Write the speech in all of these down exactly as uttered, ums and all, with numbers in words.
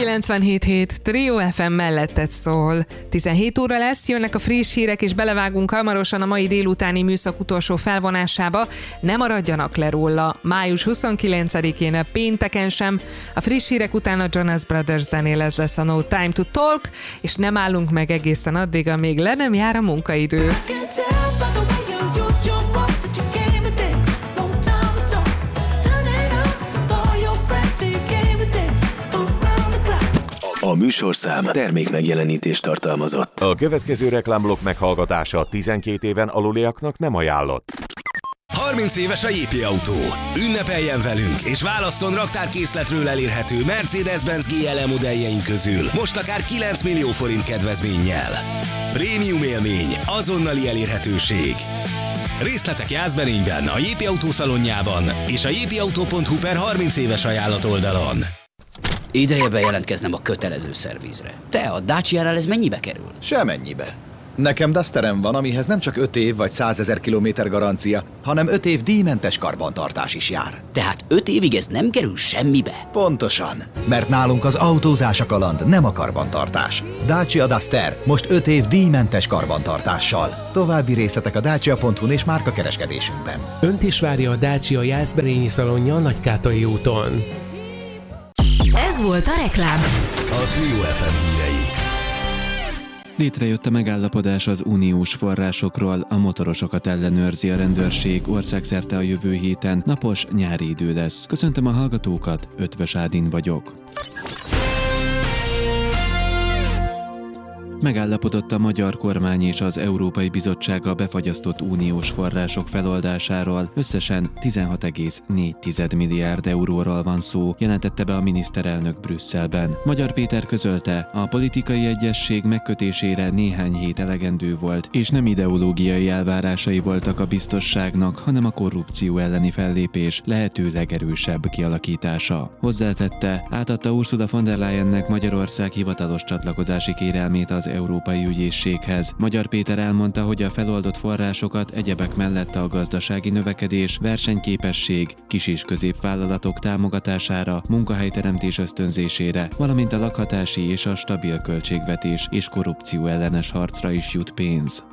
kilencvenhét hét Trio ef em melletted szól. tizenhét óra lesz, jönnek a friss hírek, és belevágunk hamarosan a mai délutáni műszak utolsó felvonásába. Ne maradjanak le róla. május huszonkilencedikén pénteken sem. A friss hírek után a Jonas Brothers zenélez lesz a No Time to Talk, és nem állunk meg egészen addig, amíg le nem jár a munkaidő. A műsorszám termékmegjelenítést tartalmazott. A következő reklámblokk meghallgatása tizenkét éven aluliaknak nem ajánlott. harminc éves a Jépi Autó. Ünnepeljen velünk, és válasszon raktárkészletről elérhető Mercedes-Benz gé el e modelljeink közül most akár kilenc millió forint kedvezménnyel. Prémium élmény, azonnali elérhetőség. Részletek Jászberényben, a Jépi Autó szalonjában és a jépiautó pont hu per harminc éves ajánlat oldalon. Ideje bejelentkeznem a kötelező szervizre. Te, a Dacia-nál ez mennyibe kerül? Semennyibe. Nekem Dusterem van, amihez nem csak öt év vagy százezer kilométer garancia, hanem öt év díjmentes karbantartás is jár. Tehát öt évig ez nem kerül semmibe? Pontosan, mert nálunk az autózás a kaland, nem a karbantartás. Dacia Duster most öt év díjmentes karbantartással. További részletek a dacia pont hu és márkakereskedésünkben. Önt is várja a Dacia Jászberényi szalonja a Nagykátai úton. Ez volt a reklám. A Trio ef em hírei. Létrejött a megállapodás az uniós forrásokról, a motorosokat ellenőrzi a rendőrség, országszerte a jövő héten, napos nyári idő lesz. Köszöntöm a hallgatókat, Ötvös Ádin vagyok. Megállapodott a magyar kormány és az Európai Bizottság a befagyasztott uniós források feloldásáról. Összesen tizenhat egész négy milliárd euróról van szó, jelentette be a miniszterelnök Brüsszelben. Magyar Péter közölte, a politikai egyezség megkötésére néhány hét elegendő volt, és nem ideológiai elvárásai voltak a biztosságnak, hanem a korrupció elleni fellépés lehető legerősebb kialakítása. Hozzátette, átadta Ursula von der Leyennek Magyarország hivatalos csatlakozási kérelmét az Európai Ügyészséghez. Magyar Péter elmondta, hogy a feloldott forrásokat egyebek mellett a gazdasági növekedés, versenyképesség, kis- és középvállalatok támogatására, munkahelyteremtés ösztönzésére, valamint a lakhatási és a stabil költségvetés és korrupció ellenes harcra is jut pénz.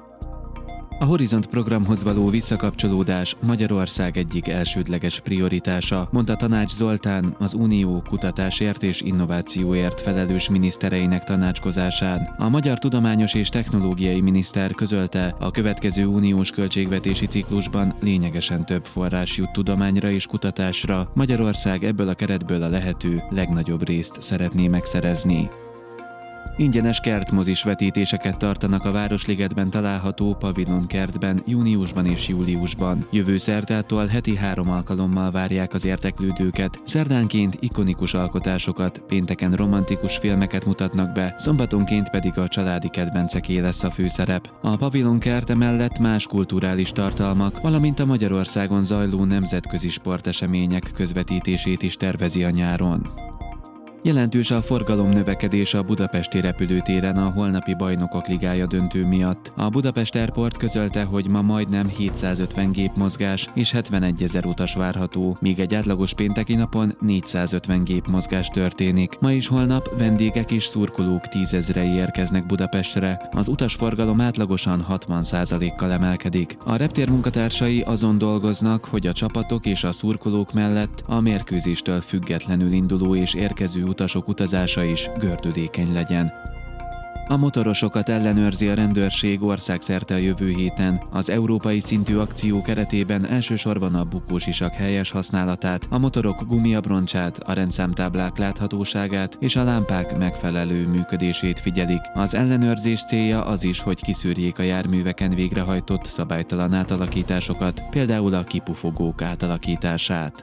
A Horizont programhoz való visszakapcsolódás Magyarország egyik elsődleges prioritása, mondta Tanács Zoltán az Unió kutatásért és innovációért felelős minisztereinek tanácskozásán. A magyar tudományos és technológiai miniszter közölte, a következő uniós költségvetési ciklusban lényegesen több forrás jut tudományra és kutatásra. Magyarország ebből a keretből a lehető legnagyobb részt szeretné megszerezni. Ingyenes kertmozis vetítéseket tartanak a Városligetben található Pavilon kertben júniusban és júliusban. Jövő szerdától heti három alkalommal várják az érdeklődőket. Szerdánként ikonikus alkotásokat, pénteken romantikus filmeket mutatnak be, szombatonként pedig a családi kedvenceké lesz a főszerep. A Pavilon kert mellett más kulturális tartalmak, valamint a Magyarországon zajló nemzetközi sportesemények közvetítését is tervezi a nyáron. Jelentős a forgalomnövekedés a budapesti repülőtéren a holnapi Bajnokok Ligája döntő miatt. A Budapest Airport közölte, hogy ma majdnem hétszázötven gépmozgás és hetvenegyezer utas várható, míg egy átlagos pénteki napon négyszázötven gépmozgás történik. Ma és holnap vendégek és szurkolók tízezrei érkeznek Budapestre. Az utasforgalom átlagosan hatvan százalékkal emelkedik. A reptér munkatársai azon dolgoznak, hogy a csapatok és a szurkolók mellett a mérkőzéstől függetlenül induló és érkező utasok utazása is gördülékeny legyen. A motorosokat ellenőrzi a rendőrség országszerte a jövő héten. Az európai szintű akció keretében elsősorban a bukósisak helyes használatát, a motorok gumiabroncsát, a rendszámtáblák láthatóságát és a lámpák megfelelő működését figyelik. Az ellenőrzés célja az is, hogy kiszűrjék a járműveken végrehajtott szabálytalan átalakításokat, például a kipufogók átalakítását.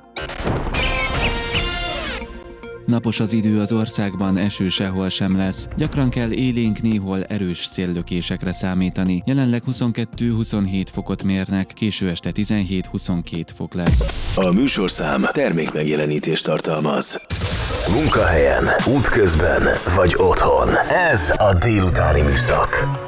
Napos az idő az országban, eső sehol sem lesz. Gyakran kell élénk, néhol erős széllökésekre számítani. Jelenleg huszonkettő-huszonhét fokot mérnek, késő este tizenhét-huszonkét fok lesz. A műsorszám termékmegjelenítést tartalmaz. Munkahelyen, útközben vagy otthon. Ez a délutáni műszak.